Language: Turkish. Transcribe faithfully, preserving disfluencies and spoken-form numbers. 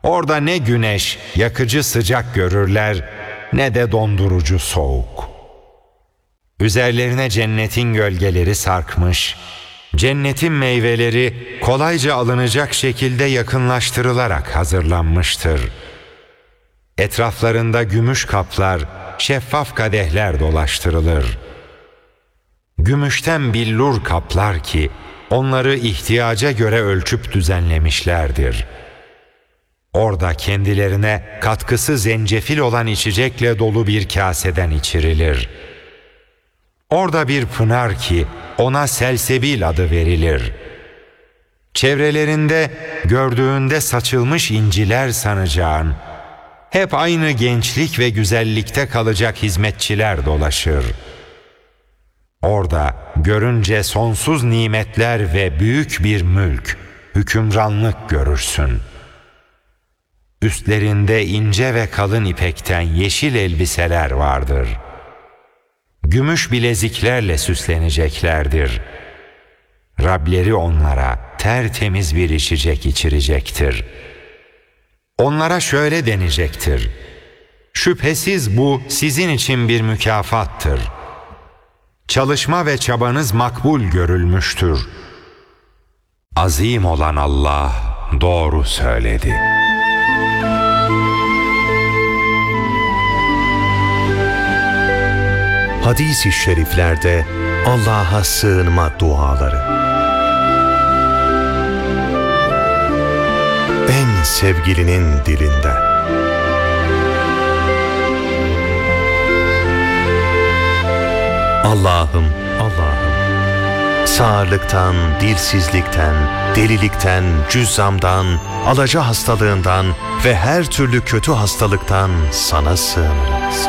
Orada ne güneş, yakıcı sıcak görürler, ne de dondurucu soğuk. Üzerlerine cennetin gölgeleri sarkmış, cennetin meyveleri kolayca alınacak şekilde yakınlaştırılarak hazırlanmıştır. Etraflarında gümüş kaplar, şeffaf kadehler dolaştırılır. Gümüşten billur kaplar ki onları ihtiyaca göre ölçüp düzenlemişlerdir. Orada kendilerine katkısı zencefil olan içecekle dolu bir kaseden içirilir. Orada bir pınar ki ona selsebil adı verilir. Çevrelerinde gördüğünde saçılmış inciler sanacağın, hep aynı gençlik ve güzellikte kalacak hizmetçiler dolaşır. Orada görünce sonsuz nimetler ve büyük bir mülk, hükümranlık görürsün. Üstlerinde ince ve kalın ipekten yeşil elbiseler vardır. Gümüş bileziklerle süsleneceklerdir. Rableri onlara tertemiz bir içecek içirecektir. Onlara şöyle denecektir: şüphesiz bu sizin için bir mükafattır. Çalışma ve çabanız makbul görülmüştür. Azim olan Allah doğru söyledi. Hadis-i şeriflerde Allah'a sığınma duaları. En sevgilinin dilinden. Allah'ım, Allah'ım, sağırlıktan, dilsizlikten, delilikten, cüzzamdan, alaca hastalığından ve her türlü kötü hastalıktan sana sığınırım.